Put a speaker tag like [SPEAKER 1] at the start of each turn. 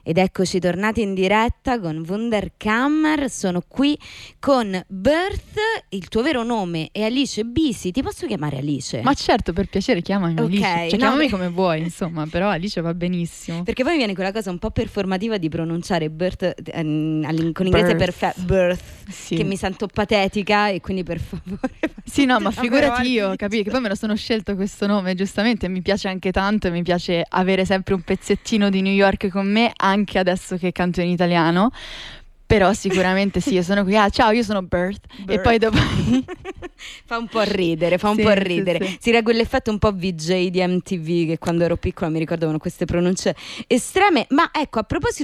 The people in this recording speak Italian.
[SPEAKER 1] Ed eccoci tornati in diretta con Wunderkammer. Sono qui con Birth, il tuo vero nome è Alice Bisi. Ti posso chiamare Alice?
[SPEAKER 2] Ma certo, per piacere, chiamami Alice.
[SPEAKER 1] Ok,
[SPEAKER 2] Cioè, chiamami come vuoi, insomma, però Alice va benissimo.
[SPEAKER 1] Perché poi mi viene quella cosa un po' performativa di pronunciare Birth con l'inglese perfetto, Birth,
[SPEAKER 2] sì.
[SPEAKER 1] Che mi sento patetica e quindi per favore.
[SPEAKER 2] Sì, no, ma figurati io, capì? Che poi me lo sono scelto questo nome, giustamente, mi piace anche tanto e mi piace avere sempre un pezzettino di New York con me, anche adesso che canto in italiano. Però sicuramente sì, io sono qui, ciao, io sono Birth. E poi dopo
[SPEAKER 1] fa un po' ridere,
[SPEAKER 2] Sì.
[SPEAKER 1] Si crea quell'effetto un po' VJ di MTV che quando ero piccola mi ricordavano queste pronunce estreme. Ma ecco, a proposito